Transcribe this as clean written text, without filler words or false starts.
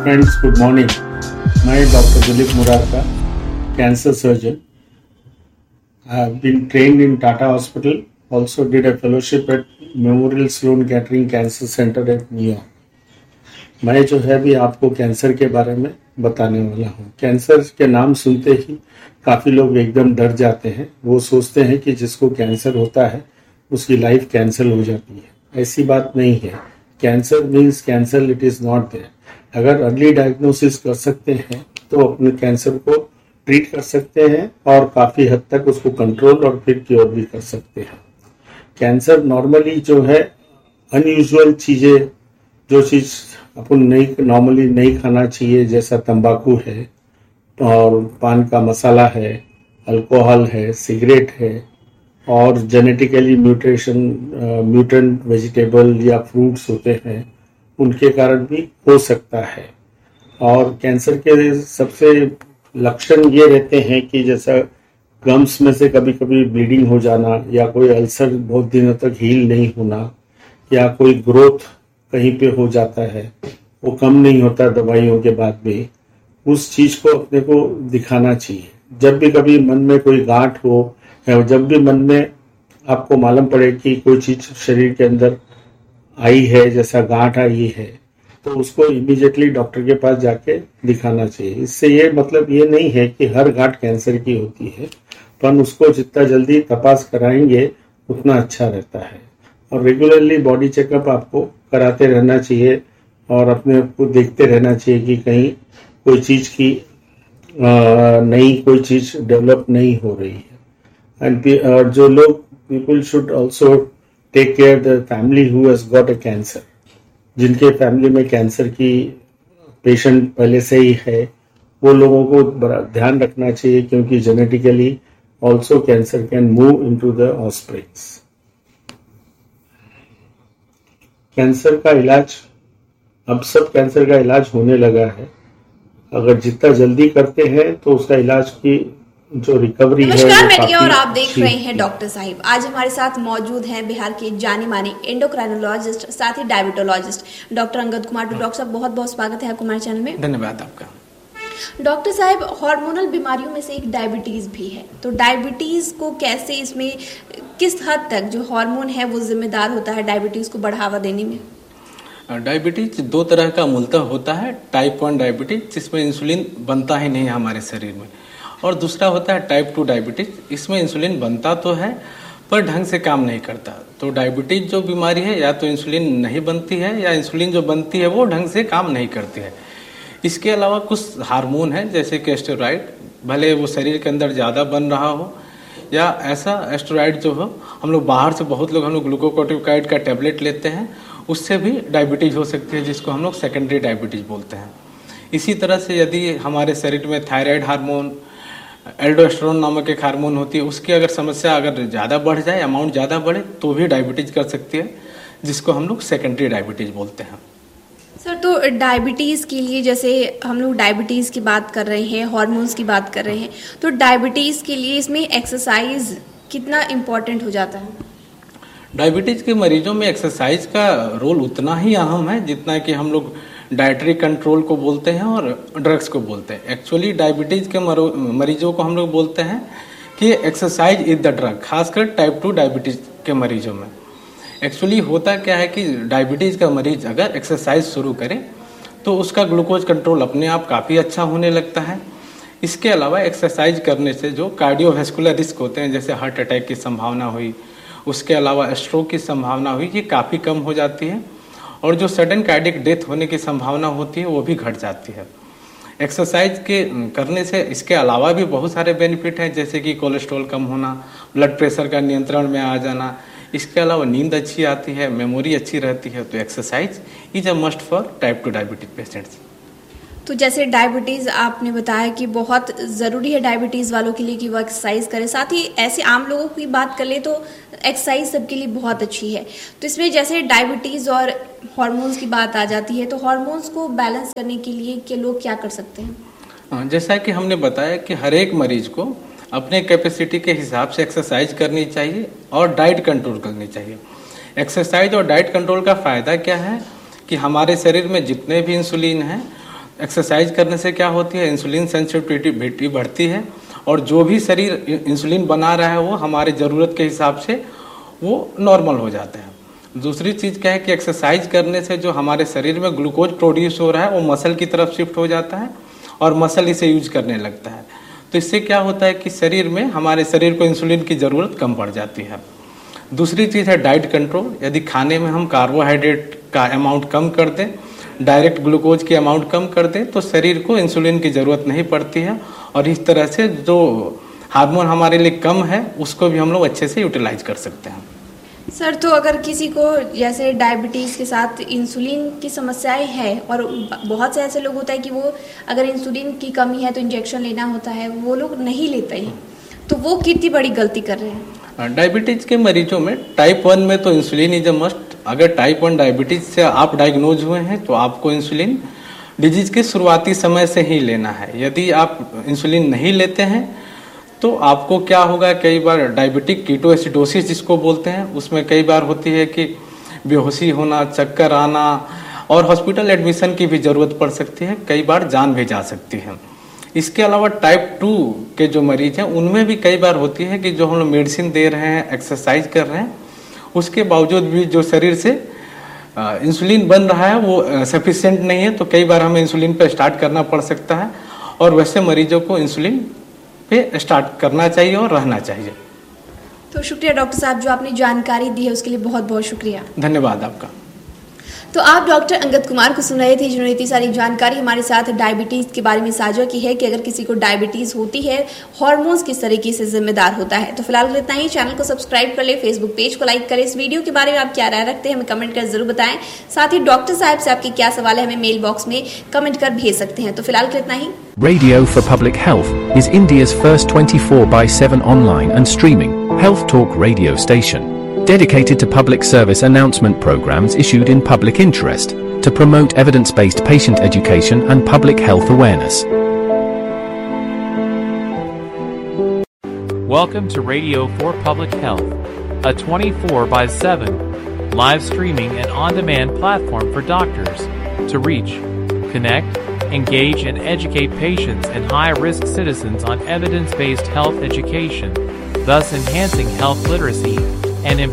Friends, good morning. मैं doctor Dilip Murarka, cancer surgeon. I have been trained in Tata Hospital. Also did a fellowship at Memorial Sloan Kettering Cancer Center at New York. मैं जो है भी आपको cancer के बारे में बताने वाला हूँ. कैंसर के नाम सुनते ही काफ़ी लोग एकदम डर जाते हैं. वो सोचते हैं कि जिसको कैंसर होता है उसकी लाइफ कैंसल हो जाती है. ऐसी बात नहीं है. Cancer means cancer, it is not there. अगर अर्ली डायग्नोसिस कर सकते हैं तो अपने कैंसर को ट्रीट कर सकते हैं और काफ़ी हद तक उसको कंट्रोल और फिर क्योर भी कर सकते हैं. कैंसर नॉर्मली जो है अनयूजुअल चीज़ें, जो चीज़ अपन नॉर्मली नहीं खाना चाहिए, जैसा तंबाकू है और पान का मसाला है, अल्कोहल है, सिगरेट है और जेनेटिकली म्यूटेंट वेजिटेबल या फ्रूट्स होते हैं, उनके कारण भी हो सकता है. और कैंसर के सबसे लक्षण ये रहते हैं कि जैसा गम्स में से कभी कभी ब्लीडिंग हो जाना, या कोई अल्सर बहुत दिनों तक हील नहीं होना, या कोई ग्रोथ कहीं पे हो जाता है, वो कम नहीं होता दवाइयों के बाद भी. उस चीज़ को अपने को दिखाना चाहिए. जब भी कभी मन में कोई गांठ हो, या जब भी मन में आपको मालूम पड़े कि कोई चीज़ शरीर के अंदर आई है, जैसा गांठ आई है, तो उसको इमीडिएटली डॉक्टर के पास जाके दिखाना चाहिए. इससे ये मतलब ये नहीं है कि हर गांठ कैंसर की होती है, पर उसको जितना जल्दी तपास कराएंगे उतना अच्छा रहता है. और रेगुलरली बॉडी चेकअप आपको कराते रहना चाहिए और अपने को देखते रहना चाहिए कि कहीं कोई चीज़ की नई कोई चीज़ डेवलप नहीं हो रही है. एंड जो लोग, people should also take care the family who has got a cancer. जिनके फैमिली में कैंसर की पेशेंट पहले से ही है, वो लोगों को बड़ा ध्यान रखना चाहिए, क्योंकि genetically also cancer can move into the offsprings. Cancer का इलाज, अब सब कैंसर का इलाज होने लगा है. अगर जितना जल्दी करते हैं तो उसका इलाज की जो रिकवरी है. नमस्कार, मैं टिया और आप देख रहे हैं डॉक्टर साहिब. आज हमारे साथ मौजूद हैं बिहार के जाने माने एंडोक्राइनोलॉजिस्ट, साथ ही diabetologist doctor Angad Kumar. Doctor साहब, बहुत बहुत स्वागत है आपको हमारे चैनल में. धन्यवाद आपका. डॉक्टर साहब, हार्मोनल बीमारियों में से एक डायबिटीज भी है, तो डायबिटीज को कैसे, इसमें किस हद तक जो हार्मोन है वो जिम्मेदार होता है डायबिटीज को बढ़ावा देने में? डायबिटीज दो तरह का मूलतः होता है. टाइप 1 डायबिटीज, जिसमें इंसुलिन बनता ही नहीं है हमारे शरीर में, और दूसरा होता है टाइप 2 डायबिटीज. इसमें इंसुलिन बनता तो है पर ढंग से काम नहीं करता. तो डायबिटीज जो बीमारी है, या तो इंसुलिन नहीं बनती है, या इंसुलिन जो बनती है वो ढंग से काम नहीं करती है. इसके अलावा कुछ हार्मोन है, जैसे कि एस्टेरॉइड, भले वो शरीर के अंदर ज़्यादा बन रहा हो, या ऐसा एस्टेरॉइड जो हो, हम लोग बाहर से बहुत लोग ग्लूकोकोर्टिकोइड का टेबलेट लेते हैं, उससे भी डायबिटीज हो सकती है, जिसको हम लोग सेकेंडरी डायबिटीज बोलते हैं. इसी तरह से यदि हमारे शरीर में थायराइड हार्मोन, एल्डोस्टेरोन नामक एक हार्मोन होती है, उसकी अगर समस्या अगर ज़्यादा बढ़ जाए, अमाउंट ज़्यादा बढ़े, तो भी डायबिटीज कर सकती है, जिसको हम लोग सेकेंडरी डायबिटीज बोलते हैं. सर, तो डायबिटीज़ के लिए, जैसे हम लोग डायबिटीज़ की बात कर रहे हैं, हार्मोन्स की बात कर रहे हैं, तो डायबिटीज़ के लिए इसमें एक्सरसाइज कितना इम्पोर्टेंट हो जाता है? डायबिटीज के मरीजों में एक्सरसाइज का रोल उतना ही अहम है जितना कि हम लोग डाइटरी कंट्रोल को बोलते हैं और ड्रग्स को बोलते हैं. एक्चुअली डायबिटीज के मरीजों को हम लोग बोलते हैं कि एक्सरसाइज इज द ड्रग, खासकर टाइप 2 डायबिटीज के मरीजों में. एक्चुअली होता क्या है कि डायबिटीज का मरीज अगर एक्सरसाइज शुरू करे तो उसका ग्लूकोज कंट्रोल अपने आप काफ़ी अच्छा होने लगता है. इसके अलावा एक्सरसाइज करने से जो कार्डियोवैस्कुलर रिस्क होते हैं, जैसे हार्ट अटैक की संभावना हुई, उसके अलावा स्ट्रोक की संभावना हुई, ये काफ़ी कम हो जाती है. और जो सडन कार्डियक डेथ होने की संभावना होती है वो भी घट जाती है एक्सरसाइज के करने से. इसके अलावा भी बहुत सारे बेनिफिट हैं, जैसे कि कोलेस्ट्रॉल कम होना, ब्लड प्रेशर का नियंत्रण में आ जाना. इसके अलावा नींद अच्छी आती है, मेमोरी अच्छी रहती है. तो exercise is a must for type 2 diabetes patients. तो जैसे डायबिटीज़ आपने बताया कि बहुत ज़रूरी है डायबिटीज़ वालों के लिए कि वो एक्सरसाइज करें, साथ ही ऐसे आम लोगों की बात कर ले तो एक्सरसाइज सबके लिए बहुत अच्छी है. तो इसमें जैसे डायबिटीज़ और हार्मोन्स की बात आ जाती है, तो हार्मोन्स को बैलेंस करने के लिए के लोग क्या कर सकते हैं? जैसा कि हमने बताया कि हर एक मरीज को अपने कैपेसिटी के हिसाब से एक्सरसाइज करनी चाहिए और डाइट कंट्रोल करनी चाहिए. एक्सरसाइज और डाइट कंट्रोल का फ़ायदा क्या है कि हमारे शरीर में जितने भी इंसुलिन हैं एक्सरसाइज करने से क्या होती है, इंसुलिन सेंसिटिविटी बढ़ती है और जो भी शरीर इंसुलिन बना रहा है वो हमारे ज़रूरत के हिसाब से वो नॉर्मल हो जाता है। दूसरी चीज़ क्या है कि एक्सरसाइज करने से जो हमारे शरीर में ग्लूकोज प्रोड्यूस हो रहा है वो मसल की तरफ शिफ्ट हो जाता है और मसल इसे यूज करने लगता है। तो इससे क्या होता है कि शरीर में हमारे शरीर को इंसुलिन की ज़रूरत कम पड़ जाती है। दूसरी चीज़ है डाइट कंट्रोल। यदि खाने में हम कार्बोहाइड्रेट का अमाउंट कम कर दें, डायरेक्ट ग्लूकोज की अमाउंट कम कर दें, तो शरीर को इंसुलिन की ज़रूरत नहीं पड़ती है और इस तरह से जो हार्मोन हमारे लिए कम है उसको भी हम लोग अच्छे से यूटिलाइज कर सकते हैं। सर, तो अगर किसी को जैसे डायबिटीज़ के साथ इंसुलिन की समस्याएं है और बहुत से ऐसे लोग होता है कि वो अगर इंसुलिन की कमी है तो इंजेक्शन लेना होता है, वो लोग नहीं लेते हैं, तो वो कितनी बड़ी गलती कर रहे हैं? डायबिटीज़ के मरीजों में टाइप 1 में तो इंसुलिन इज अ मस्ट। अगर टाइप 1 डायबिटीज़ से आप डायग्नोज हुए हैं तो आपको इंसुलिन डिजीज़ के शुरुआती समय से ही लेना है। यदि आप इंसुलिन नहीं लेते हैं तो आपको क्या होगा, कई बार डायबिटिक कीटोएसिडोसिस जिसको बोलते हैं, उसमें कई बार होती है कि बेहोशी होना, चक्कर आना और हॉस्पिटल एडमिशन की भी ज़रूरत पड़ सकती है, कई बार जान भी जा सकती है। इसके अलावा टाइप 2 के जो मरीज हैं उनमें भी कई बार होती है कि जो हम लोग मेडिसिन दे रहे हैं, एक्सरसाइज कर रहे हैं, उसके बावजूद भी जो शरीर से इंसुलिन बन रहा है वो सफिशिएंट नहीं है, तो कई बार हमें इंसुलिन पे स्टार्ट करना पड़ सकता है और वैसे मरीजों को इंसुलिन पे स्टार्ट करना चाहिए और रहना चाहिए। तो शुक्रिया डॉक्टर साहब, जो आपने जानकारी दी है उसके लिए बहुत बहुत शुक्रिया। धन्यवाद आपका। तो आप डॉक्टर अंगद कुमार को सुन रहे थे, जिन्होंने इतनी सारी जानकारी हमारे साथ डायबिटीज़ के बारे में साझा की है कि अगर किसी को डायबिटीज़ होती है, हार्मोन्स किस तरीके से जिम्मेदार होता है। तो फिलहाल इतना ही। चैनल को सब्सक्राइब कर ले, फेसबुक पेज को लाइक करें। इस वीडियो के बारे में आप क्या राय रखते हैं हमें कमेंट कर जरूर बताएं। साथ ही डॉक्टर साहब से आपके क्या सवाल है हमें मेल बॉक्स में कमेंट कर भेज सकते हैं। तो फिलहाल इतना ही। Radio for Public Health is India's first 24/7 online and streaming health talk radio station, dedicated to public service announcement programs issued in public interest to promote evidence-based patient education and public health awareness. Welcome to Radio for Public Health, a 24/7 live streaming and on-demand platform for doctors to reach, connect, engage and educate patients and high-risk citizens on evidence-based health education, thus enhancing health literacy and